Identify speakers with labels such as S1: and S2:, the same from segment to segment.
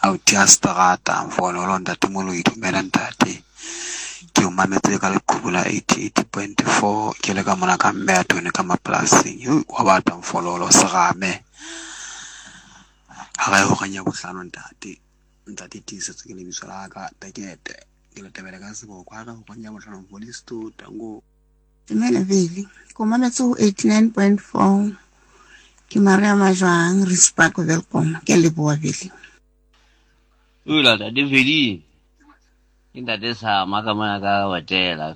S1: Autiastrata mfololo ndatumolo itumela ntate ke o mametse ka lekgubula 88.4 ke le ka mona ka mmeto ne ka maplasing wa batla mfololo segame ha ga go ganya bohlano ntate tisetso ke le bitso la ka tekete ke le tebele ka se go kwa ga go ganya bohlano police to tango
S2: Dumela Veli ko mametse 89.4 ke Maria Majwang Rispark welcome ke le boa Veli
S3: Ula da Veli inda desa maka mana ka watela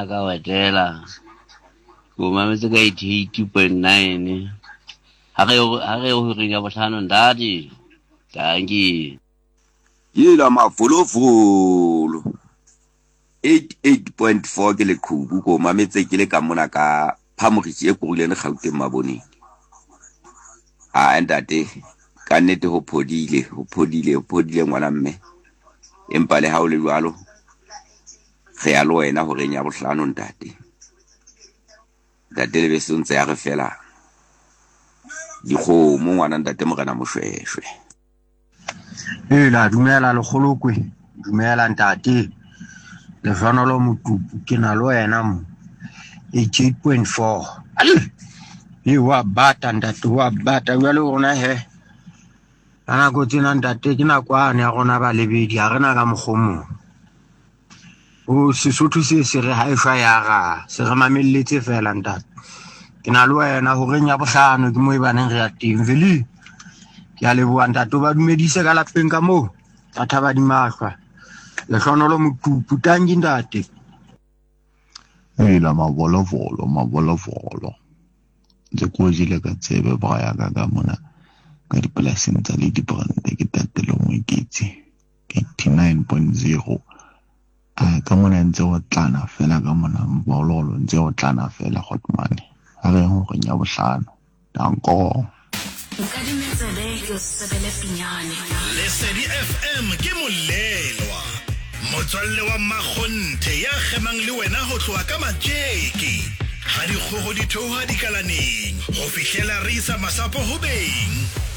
S3: ko mametse ka 82.9 ha re o ringa bohlano ndadi tangi
S4: yela mafolofolo 88.4 ke le khubu ko mametse ke le ka mona ka phamogisi e kurileng Gauteng maboneng ndate ka nnete ho phodile ngwana mme empa le ha o le jwalo re ya lo wena ho renya bohlano ntate le bese ntse ya re fela dikgomo ngwana ntate morena moshweshwe
S5: la dumela le kgolokwe dumela ntate le jwana lo motupu ke na lo wena mo 88.4 wa bata ntate wa bata jwale rona he ana go tsena ntate ke na kwane ya rona ba lebedi ha rena ka moghomo o Sesotho se re ha e shwa ya ga se re mamelletse fela ntate ke na le wena ho renya bohlano ke mo e baneng re ya teng Veli ke a leboha ntate ba dumedise ka lapeng ka mo batha ba dimashwa le hlonolo motupu tangi ntate
S6: la mabolovolo nze ko jile ka tsebe ba ya ka mona ka dipolaseng tsa le dibrande ke tatelo moeketsi 89.0 ka mona ntse o tlana fela ka mona mbololo ntse o tlana fela hotmane ha re ho renya bohlano danko
S7: Lesedi FM ke molelwa motswalle wa Makgonthe ya gemang le wena ho tloha ka matjeke ha dikgogo di theoha dikalaneng ho fihlela re isa masapo ho beng